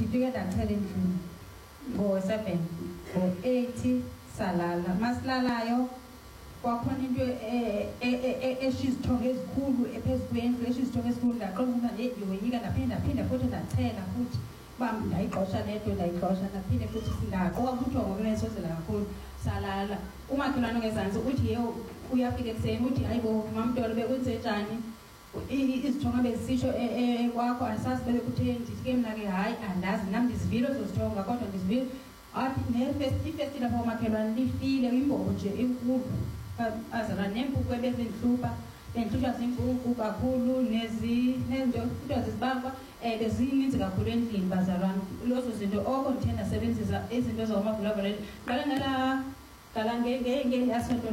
ndifike ndathela endlini ngo-7 ngo-8 salala masilalayo kwakhona into eshizithonga ezikhulu ephezu kwendlu eshizithonga ezikhulu ndaqonda yoyika ndaphinda futhi ndachela futhi uba ndayigxosha le nto ndayigxosha ndaphinde futhi ndaqoka futhi ngokunesozela kakhulu salala umakhelwane ngezantsi uthi ye uyafika ekuseni uthi hayi bo mamntolo bekwenzenjani izithonga bezisisho kwakho asazi bebekutheni ndifike mna ke hayi andazi nam ndizivile zozithonga kodwa ndizivile athi ifesti lapha umakhelwane lifile imbobo nje enkulu azala nempuku ebezindihlupha bendihlushwa ziimpuku kakhulu nento zizibamba bezininzi kakhulu endlini bazalwane lozo zinto oko ndithe ndasebenzisa izinto zawumavulavalelo qala ngeliyasonto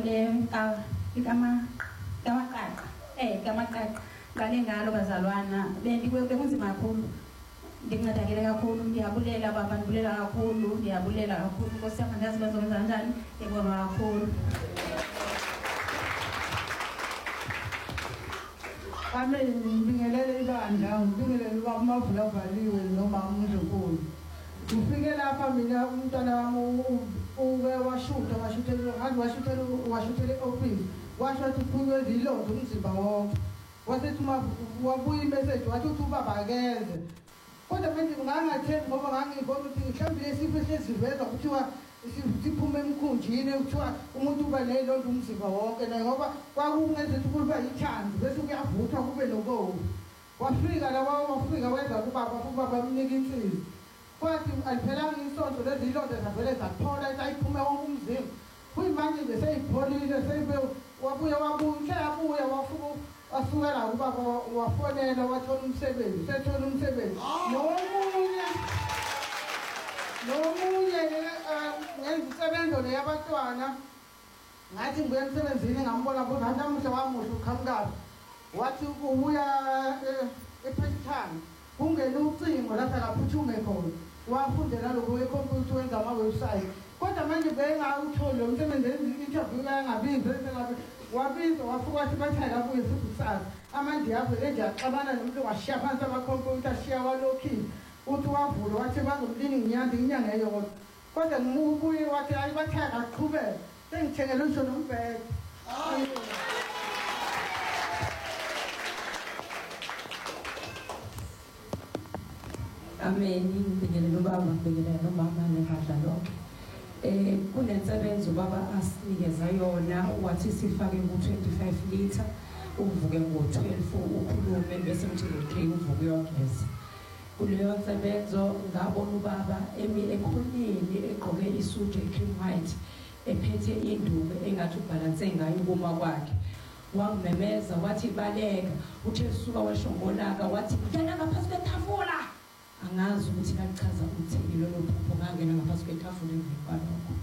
kamaqaqa qale ngalo bazalwana bekunzima kakhulu ndincedakele kakhulu ndiyabulela baba ndibulela kakhulu nkosi yam andazi bazokwenza njani ndiyabonga kakhulu Amen. Ngibingelele ibandla, ngibingelele uba umavula avaliwe noma umndlunkulu. Ngifike lapha mina umntwana wami uke washutela office. Washo ukuthi uphunywe lilondo umzimba wonke. Wasethi wabuya imessage wathi ubaba akeze. Kodwa manje ngangathembi ngoba ngangibona ukuthi mhlawumbe lesifo sesiveza kuthiwa siphume emkhunjini kuthiwa umuntu uba nelondo umzimba wonke naye ngoba kwakungenzethi ukuba yithandi bese kuyavuthwa kube nobovu. Wafika wenza kubaba bamnika insizwa. Kwathi aliphelanga isonto lezi ilonda zavele zaphola sayiphume wonke umzimba. Kuyimanje nje seyipholile wabuya wasukela kubaba wafonela wathola umsebenzi nomunye ngenza isebenzo leyabantwana ngathi ngibuya emsebenzini ngambona bona namuhla wamuhle uqhamukazi wathi ubuya ePathitown kungena ucingo lapha laphuthume khona wafundela lokho ekhompyutha wenza ama-website kodwa manje bengawutholi lo msebenzi interview yangabizi wabiza wafuka wathi bathayela abuye futhi kusasa amanje avele nje axabana nomuntu washiya phansi amakhompyutha ashiya walokhile uthi wavula wathi bazomlini inyanga eyodwa kodwa ngimubuye wathi hayi bathayela aqhubeke sengithengele usho nombhede Amen. Ngibingelela ubaba ngibingelela nomama nebandla lonke. Kunensebenzo baba asinikeza yona wathi sifake ku-25 litha uvuke ngo-12 ukhulume bese mthele uvuke uyogeza. Kuleyo nsebenzo ngabona ubaba ekhoneni egqoke isudu e-cream white ephethe induku engathi ubhalanse ngayo ukuma kwakhe. Wangimemeza wathi baleka uthe suka washongolaka wathi ngena ngaphansi kwetafula. Angazi ukuthi kachaza ukuthi lolo phupho ngangena ngaphansi kwetafula emveni kwalokho.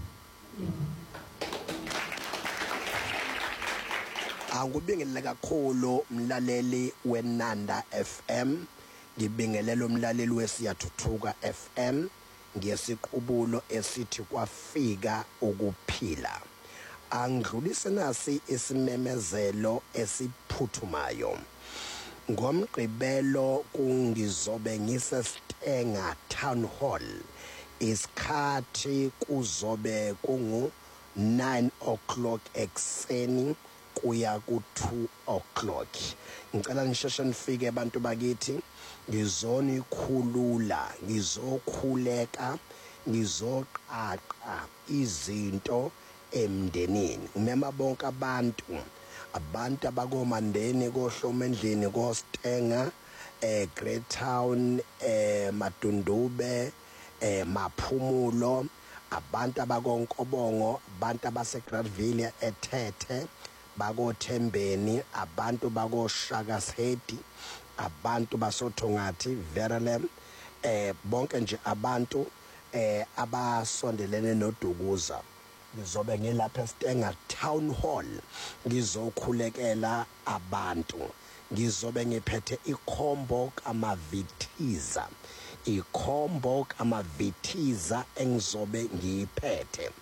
Angibingelele kakhulu mlaleli weNanda FM, ngibingelela umlaleli weSiyathuthuka FM ngiyesiqubulo esithi kwafika ukuphila. Angidlulise nasi isimemezelo esiphuthumayo. Ngomgqibelo kungizobe ngiseStenga Town Hall. Isikhathi kuzobe kungu 9 o'clock ekseni kuya ku2 o'clock. Ngicela nisheshe nifike abantu bakithi, ngizonikhulula, ngizokhuleka, ngizoqaqa izinto emndenini. Umema bonke abantu abakomandeni koHlomendlini koStenga Great Town Madundube Maphumulo, abantu abakoNkobongo, abantu abaseGranville eThethe, bakoThembeni, abantu bakoShakashethi, abantu basothongathi Verelem, bonke nje abantu abasondelene noDukuza. Ngizobe ngilapha eStenga Town Hall ngizokhulekela abantu. Ngizobe ngiphethe ikhombo kamavithiza. Ikhombo kamavithiza engizobe ngiyiphethe.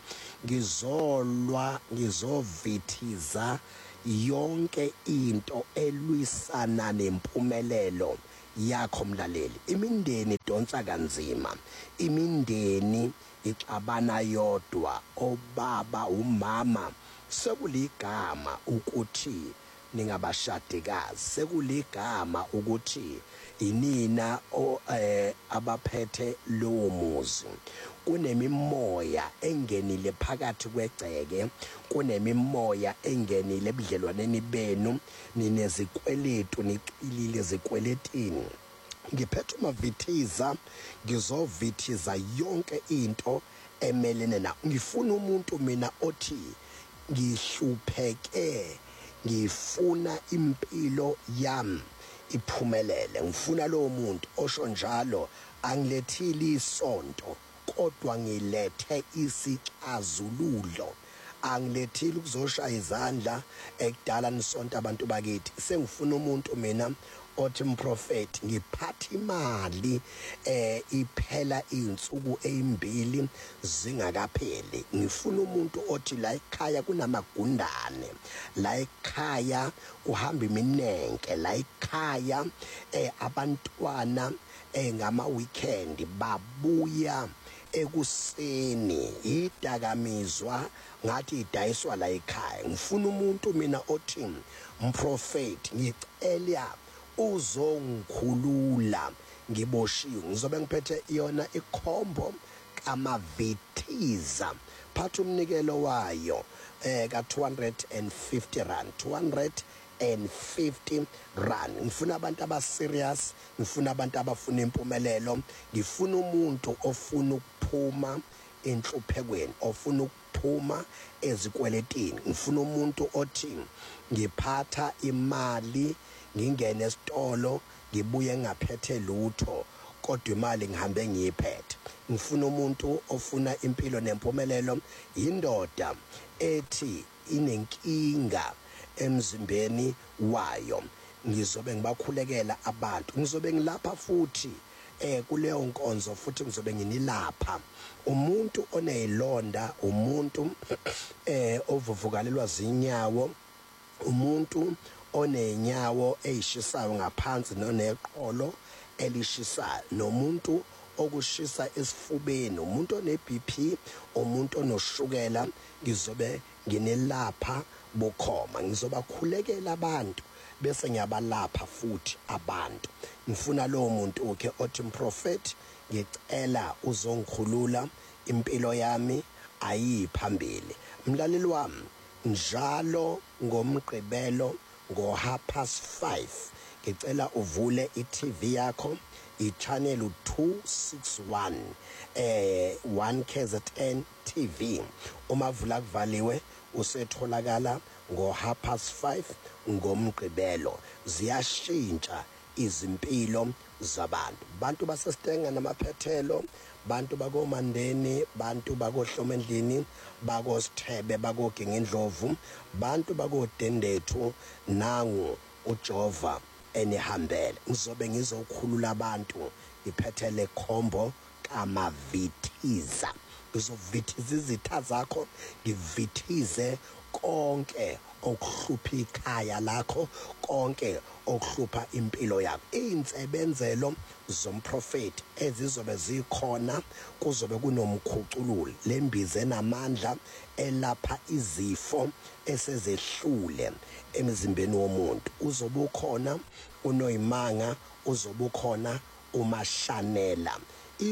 Ngizovithiza yonke into elwisana nempumelelo yakho mlaleli. Imindeni idonsa kanzima, imindeni ixabana yodwa, obaba umama sekuligama ukuthi ningabashadikazi, sekuligama ukuthi inina abaphethe lowo muzi. Kunemimoya engenile phakathi kwegceke, kunemimoya engenile ebudlelwaneni benu, ninezikweletu, nicilile ezikweletini. Ngiphethe umavithiza, ngizovithiza yonke into emelene na. Ngifuna umuntu mina othi ngihlupheke, ngifuna impilo yami iphumelele. Ngifuna lowo muntu osho njalo, angilethile isonto kodwa ngilethe isixazululo. Angilethile ukuzoshaya izandla ekudala nisonto abantu bakithi. Sengifuna umuntu mina othi mprofeti, ngiphatha imali iphela izinsuku ezimbili zingakapheli. Ngifuna umuntu othi la ekhaya kunamagundane, la ekhaya kuhamba iminenke, la ekhaya abantwana ngama weekend babuya ekuseni, idakamizwa ngathi idayiswa la ekhaya. Ngifuna umuntu mina othi mprofeti, ngicela uzongikhulula ngiboshiwe. Ngizobe ngiphethe iyona ikhombo kamavithiza, phatha umnikelo wayo ka 250 rand, 250 rand. Ngifuna abantu abaserious, ngifuna abantu abafuna impumelelo, ngifuna umuntu ofuna ukuphuma enhluphekweni, ofuna ukuphuma ezikweletini. Ngifuna umuntu othi ngiphatha imali, ngingene esitolo ngibuye ngaphethe lutho kodwa imali ngihambe ngiyiphethe. Ngifuna umuntu ofuna impilo nempumelelo, indoda ethi inenkinga emzimbeni wayo. Ngizobe ngibakhulekela abantu, ngizobe ngilapha futhi kuleyo nkonzo, futhi ngizobe nginilapha umuntu onezilonda, umuntu ovuvukalelwa zinyawo, umuntu onenyawo eyishisayo ngaphansi noneqolo elishisayo, nomuntu okushisa esifubeni, umuntu one-BP, umuntu onoshukela. Ngizobe nginelapha bukhoma, ngizobakhulekela abantu bese ngiyabalapha futhi abantu. Ngifuna lowo muntu ke othi mprofeti, ngicela uzongikhulula, impilo yami ayiphambili. Mlaleli wami, njalo ngomgqibelo ngo 5:30 ngicela uvule iTV yakho, ichannel 261 1 KZN TV. Uma vula kuvaliwe usetholakala ngo 5:30 ngomgqibelo. Ziyashintsha izimpilo zabantu, bantu baseStenga namaphethelo, bantu bakoMandeni, bantu bakoHlomendlini, bakosithebe, bakoGengindlovu, bantu bakoDendethu, nangu uJehova enihambele. Ngizobe ngizokhulula abantu ngiphethe le khombo kamavithiza. Ngizovithiza izitha zakho, ngivithize konke okuhlupha ikhaya lakho, konke okuhlupha impilo yakho. Insebenzelo zomprofeti ezizobe zikhona, kuzobe kunomkhucululi, lembize namandla elapha izifo esezehlule emzimbeni womuntu. Uzobe ukhona uNoyimanga, uzobe ukhona uMashanela,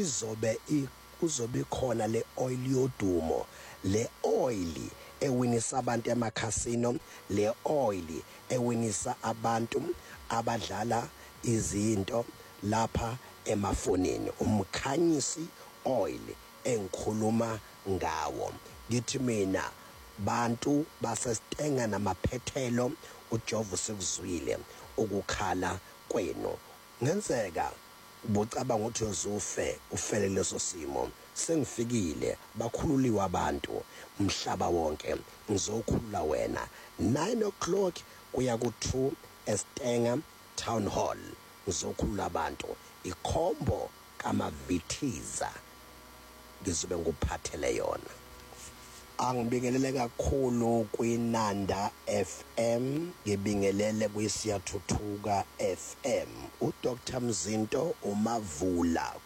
uzobe khona le oil yodumo, le oil ewinisa abantu emakhasino, le oil ewinisa abantu abadlala izinto lapha emafonini, umkhanyisi oil engikhuluma ngawo. Ngithi mina bantu baseStenga namaphethelo, uJehova sekuzwile ukukhala kwenu. Ngenzeka bocabanga ukuthi uzofe, ufele leso simo. Sengifikile, bakhululiwe abantu umhlaba wonke, ngizokhulula wena. 9 o'clock kuya ku2 eStenga Town Hall, ngizokhulula abantu. Ikhombo kamavithiza ngizobe nguphathele yona. Angibingelele kakhulu kwinanda FM, ngibingelele kwiSiyathuthuka FM. uDr Mzinto uMavula